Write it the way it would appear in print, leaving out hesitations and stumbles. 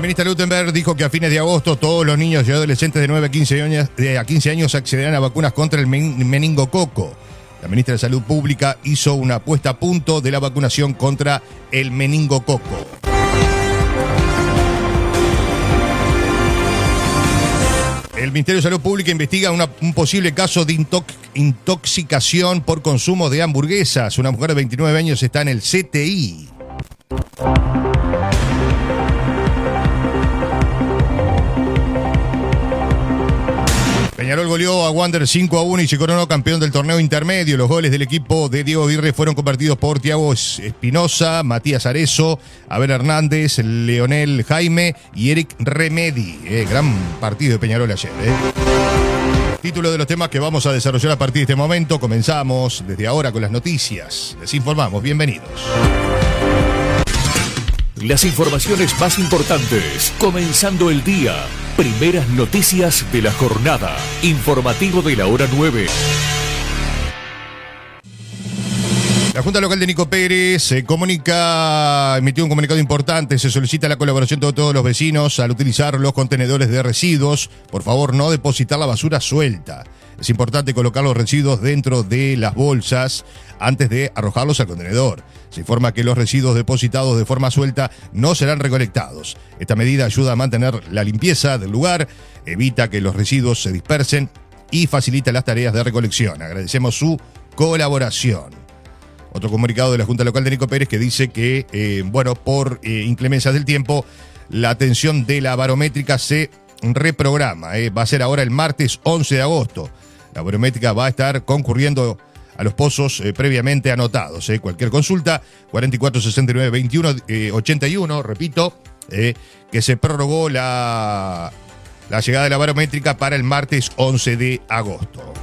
ministra Luttenberg dijo que a fines de agosto todos los niños y adolescentes de 9 a 15 años accederán a vacunas contra el meningococo. La ministra de Salud Pública hizo una puesta a punto de la vacunación contra el meningococo. El Ministerio de Salud Pública investiga un posible caso de intoxicación por consumo de hamburguesas. Una mujer de 29 años está en el CTI. Peñarol goleó a Wander 5-1 y se coronó campeón del torneo intermedio. Los goles del equipo de Diego Aguirre fueron compartidos por Thiago Espinosa, Matías Arezo, Abel Hernández, Leonel Jaime y Eric Remedi. Gran partido de Peñarol ayer. Título de los temas que vamos a desarrollar a partir de este momento. Comenzamos desde ahora con las noticias. Les informamos. Bienvenidos. Las informaciones más importantes, comenzando el día. Primeras noticias de la jornada. Informativo de la hora 9. La Junta Local de Nico Pérez emitió un comunicado importante. Se solicita la colaboración de todos los vecinos al utilizar los contenedores de residuos. Por favor, no depositar la basura suelta. Es importante colocar los residuos dentro de las bolsas antes de arrojarlos al contenedor. Se informa que los residuos depositados de forma suelta no serán recolectados. Esta medida ayuda a mantener la limpieza del lugar, evita que los residuos se dispersen y facilita las tareas de recolección. Agradecemos su colaboración. Otro comunicado de la Junta Local de Nico Pérez que dice que, por inclemencias del tiempo, la atención de la barométrica se reprograma. Va a ser ahora el martes 11 de agosto. La barométrica va a estar concurriendo a los pozos previamente anotados. Cualquier consulta, 4469-2181, repito, que se prorrogó la llegada de la barométrica para el martes 11 de agosto.